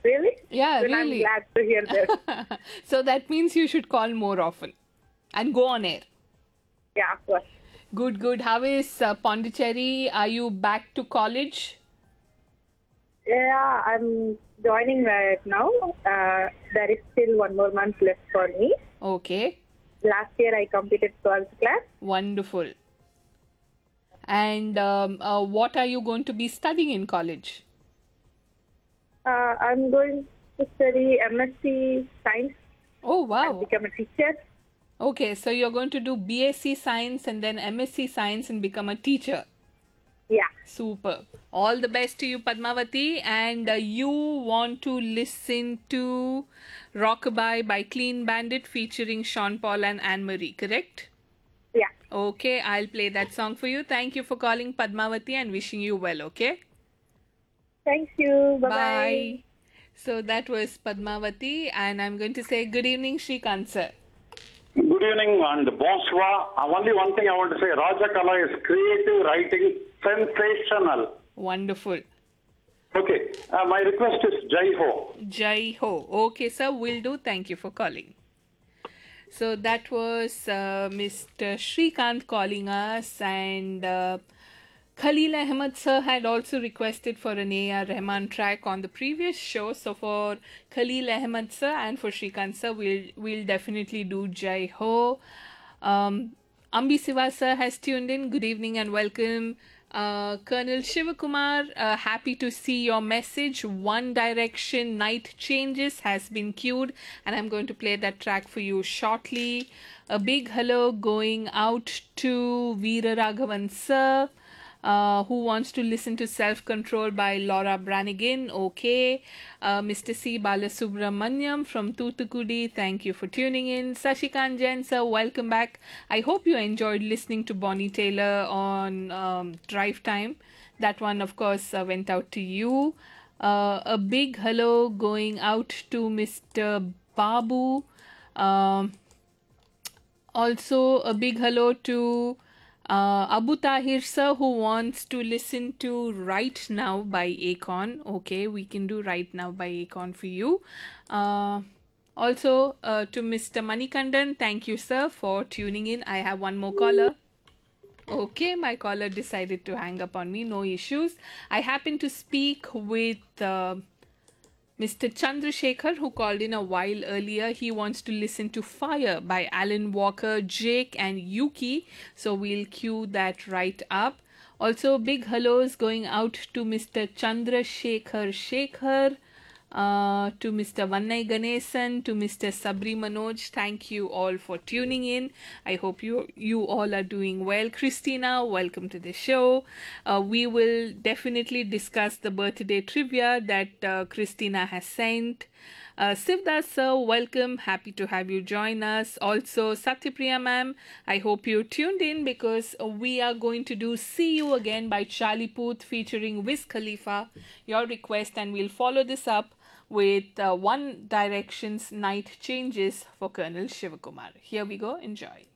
Really? Yeah, Then I'm really. glad to hear that. So that means you should call more often and go on air. Yeah, of course. Good, good. How is Pondicherry? Are you back to college? Yeah, I'm joining right now. There is still 1 more month left for me. Okay, Last year I completed 12th class. wonderful. And what are you going to be studying in college? I'm going to study MSc Science Oh, and wow. become a teacher. Okay, so you're going to do BSc Science and then MSc Science and become a teacher. Yeah. Super. All the best to you, Padmavati. And you want to listen to Rockabye by Clean Bandit featuring Sean Paul and Anne Marie, correct? Yeah. Okay, I'll play that song for you. Thank you for calling Padmavati and wishing you well, okay? Thank you. Bye-bye. Bye. So that was Padmavati, and I'm going to say good evening, Shrikant sir. Good evening and bonsoir. Only one thing I want to say, Raja Kala is creative writing, sensational. Wonderful. Okay, my request is Jai Ho. Jai Ho. Okay, sir, will do. Thank you for calling. So that was Mr. Shrikant calling us, and Khalil Ahmed sir had also requested for an A.R. Rahman track on the previous show. So for Khalil Ahmed sir and for Shrikant sir, we'll definitely do Jai Ho. Ambi Siva sir has tuned in. Good evening and welcome. Colonel Shivakumar, happy to see your message. One Direction Night Changes has been queued, and I'm going to play that track for you shortly. A big hello going out to Veera Raghavan sir. Who wants to listen to Self Control by Laura Branigan? Okay. Mr. C. Balasubramanyam from Thuthukudi, thank you for tuning in. Sashikant Jain, sir, welcome back. I hope you enjoyed listening to Bonnie Taylor on Drive Time. That one, of course, went out to you. A big hello going out to Mr. Babu. Also, a big hello to Abu Tahir sir, who wants to listen to Right Now by Akon. Okay, we can do Right Now by Akon for you. Also, to Mr. Manikandan, thank you, sir, for tuning in. I have one more caller. Okay, my caller decided to hang up on me. No issues. I happen to speak with Mr. Chandrasekhar, who called in a while earlier. He wants to listen to Fire by Alan Walker, Jake, and Yuki. So we'll cue that right up. Also, big hellos going out to Mr. Chandrasekhar Shekhar, to Mr. Vannai Ganesan, to Mr. Sabri Manoj. Thank you all for tuning in. I hope you all are doing well. Christina, welcome to the show. We will definitely discuss the birthday trivia that Christina has sent. Sivdas sir, welcome. Happy to have you join us. Also, Satyapriya ma'am, I hope you tuned in because we are going to do See You Again by Charlie Puth featuring Wiz Khalifa. Your request, and we'll follow this up with One Direction's Night Changes for Colonel Shivakumar. Here we go. Enjoy.